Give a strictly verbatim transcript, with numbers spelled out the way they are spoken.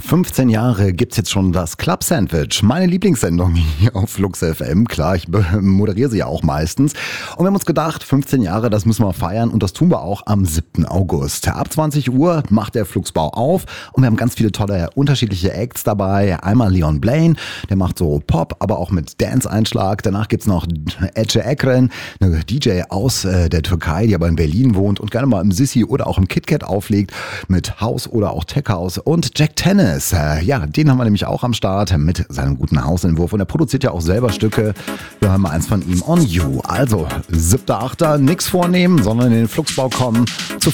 fünfzehn Jahre gibt's jetzt schon das Club Sandwich, meine Lieblingssendung hier auf Flux F M. Klar, ich moderiere sie ja auch meistens. Und wir haben uns gedacht, fünfzehn Jahre, das müssen wir feiern und das tun wir auch am siebten August. Ab zwanzig Uhr macht der Flugsbau auf und wir haben ganz viele tolle unterschiedliche Acts dabei. Einmal Leon Blaine, der macht so Pop, aber auch mit Dance-Einschlag. Danach gibt's noch Ece Ekren, eine D J aus äh, der Türkei, die aber in Berlin wohnt und gerne mal im Sissi oder auch im KitKat auflegt mit House oder auch Tech House. Und Jack Tennis. Ja, den haben wir nämlich auch am Start mit seinem guten Hausentwurf und er produziert ja auch selber Stücke. Wir hören mal eins von ihm, On You. Also, siebter achter nix vornehmen, sondern in den Flugsbau kommen. Zu